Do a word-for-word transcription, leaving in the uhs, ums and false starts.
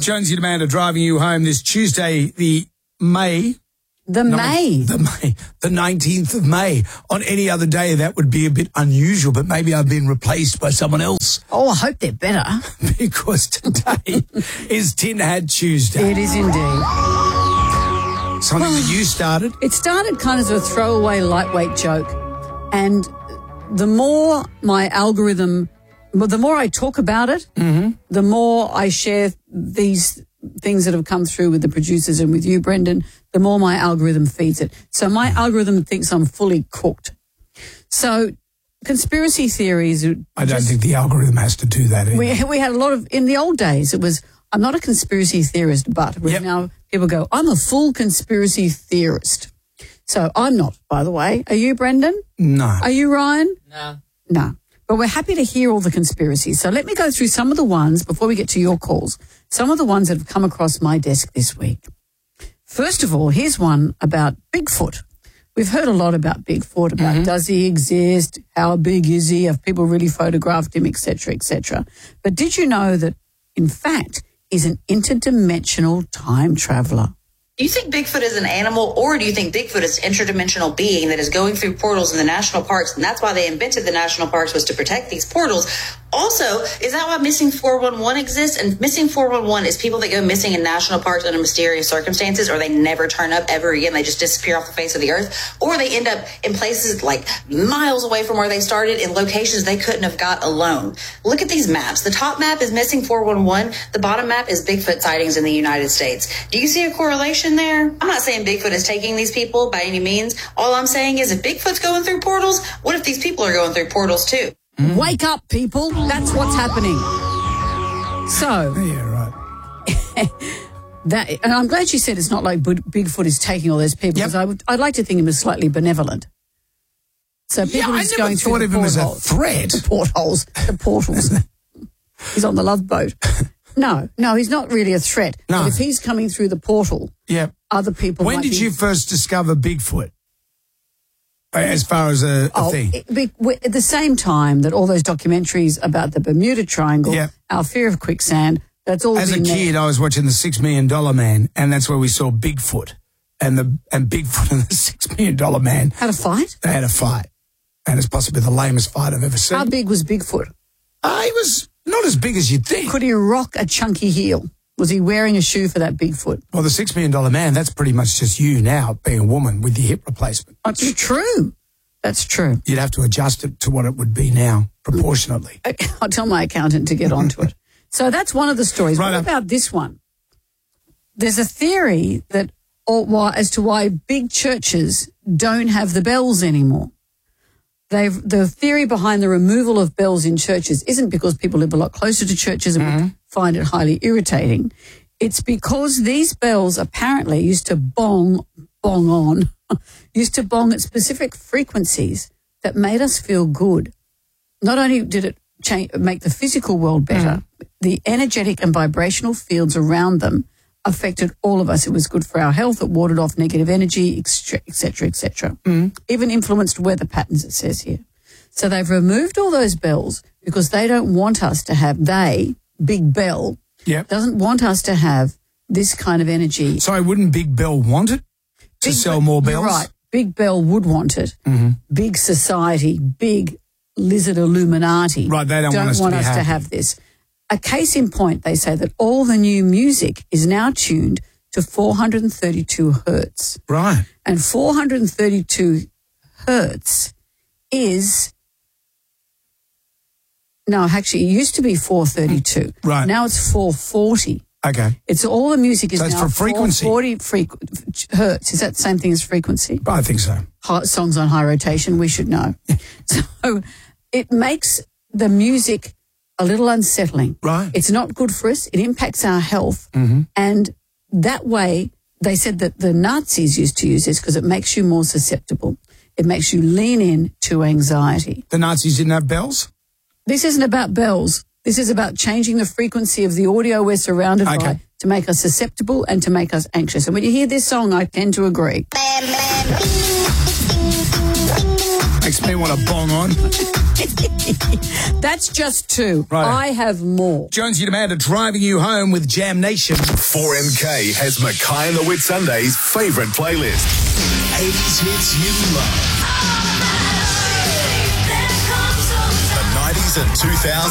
Jonesy and Amanda driving you home this Tuesday, the May. The May. The May. The nineteenth of May. On any other day, that would be a bit unusual, but maybe I've been replaced by someone else. Oh, I hope they're better. Because today is Tin Hat Tuesday. It is indeed. Something that you started. It started kind of as a throwaway, lightweight joke. And the more my algorithm, the more I talk about it, mm-hmm. the more I share these things that have come through with the producers and with you, Brendan, the more my algorithm feeds it. So my algorithm thinks I'm fully cooked. So conspiracy theories. I don't think the algorithm has to do that either. We, we had a lot of, in the old days, it was, I'm not a conspiracy theorist, but yep. now people go, I'm a full conspiracy theorist. So I'm not, by the way. Are you, Brendan? No. Are you, Ryan? No. No. But we're happy to hear all the conspiracies. So let me go through some of the ones, before we get to your calls, some of the ones that have come across my desk this week. First of all, here's one about Bigfoot. We've heard a lot about Bigfoot, about mm-hmm. does he exist, how big is he, have people really photographed him, et cetera, et cetera. But did you know that, in fact, he's an interdimensional time traveler? Do you think Bigfoot is an animal, or do you think Bigfoot is an interdimensional being that is going through portals in the national parks, and that's why they invented the national parks, was to protect these portals? Also, is that why Missing four one one exists? And Missing four one one is people that go missing in national parks under mysterious circumstances, or they never turn up ever again. They just disappear off the face of the earth, or they end up in places like miles away from where they started, in locations they couldn't have got alone. Look at these maps. The top map is Missing four one one. The bottom map is Bigfoot sightings in the United States. Do you see a correlation there? I'm not saying Bigfoot is taking these people by any means. All I'm saying is, if Bigfoot's going through portals, what if these people are going through portals too? Mm. Wake up, people. That's what's happening. So, yeah, right. that, and I'm glad you said it's not like Bigfoot is taking all those people, because yep. I would, I'd like to think him as slightly benevolent. So people yeah, are just going through I never thought of him as a threat. The portholes, the portals. He's on the Love Boat. No, no, he's not really a threat. No. But if he's coming through the portal, yep. other people When might did be... you first discover Bigfoot? As far as a, a oh, thing? It, be, at the same time that all those documentaries about the Bermuda Triangle, yep. our fear of quicksand, that's all As a been kid, there. I was watching the Six Million Dollar Man, and that's where we saw Bigfoot. And the and Bigfoot and the Six Million Dollar Man had a fight? They had a fight. And it's possibly the lamest fight I've ever seen. How big was Bigfoot? Uh, he was not as big as you'd think. Could he rock a chunky heel? Was he wearing a shoe for that Bigfoot? Well, the Six Million Dollar Man, that's pretty much just you now, being a woman with your hip replacement. That's true. That's true. You'd have to adjust it to what it would be now, proportionately. I'll tell my accountant to get onto it. So that's one of the stories. Right what up. about this one? There's a theory that or why, as to why big churches don't have the bells anymore. They've, the theory behind the removal of bells in churches isn't because people live a lot closer to churches and mm-hmm. would find it highly irritating. It's because these bells apparently used to bong, bong on, used to bong at specific frequencies that made us feel good. Not only did it change, make the physical world better, mm. the energetic and vibrational fields around them affected all of us. It was good for our health. It warded off negative energy, et cetera, et cetera. Mm. Even influenced weather patterns, it says here. So they've removed all those bells because they don't want us to have, they, Big Bell, yep. doesn't want us to have this kind of energy. So wouldn't Big Bell want it to Big sell Be- more bells? You're right. Big Bell would want it. Mm-hmm. Big society, big lizard Illuminati. Right, they don't, don't want us, want to, be us happy. to have this. A case in point, they say that all the new music is now tuned to four hundred thirty-two hertz. Right. And four hundred thirty-two hertz is, no, actually it used to be four thirty-two. Right. Now it's four forty. Okay. It's all the music is so it's now for frequency. four forty frequ- hertz. Is that the same thing as frequency? I think so. Hot songs on high rotation, we should know. So it makes the music a little unsettling. Right. It's not good for us. It impacts our health. Mm-hmm. And that way, they said that the Nazis used to use this because it makes you more susceptible. It makes you lean in to anxiety. The Nazis didn't have bells? This isn't about bells. This is about changing the frequency of the audio we're surrounded okay. by to make us susceptible and to make us anxious. And when you hear this song, I tend to agree. Makes me want to bong on. That's just two. Right. I have more. Jonesy and Amanda driving you home with Jam Nation. four M K has Mackay and the Whitsundays' favourite playlist. eighties hits you love. The nineties and two thousands.